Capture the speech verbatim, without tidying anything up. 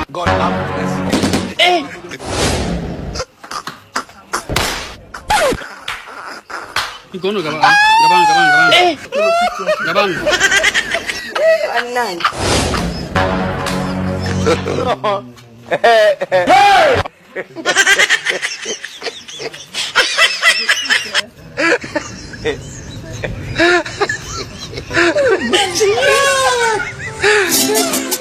God have mercy. Eh! Ikono gabang, gabang, gabang, gabang. Eh! Gabang. Anan. Hey!